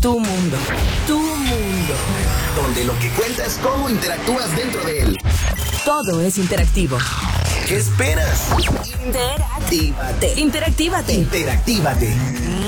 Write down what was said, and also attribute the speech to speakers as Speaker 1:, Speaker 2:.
Speaker 1: Tu mundo. Tu mundo.
Speaker 2: Donde lo que cuenta es cómo interactúas dentro de él.
Speaker 1: Todo es interactivo.
Speaker 2: ¿Qué esperas?
Speaker 1: Interactívate.
Speaker 2: Interactívate.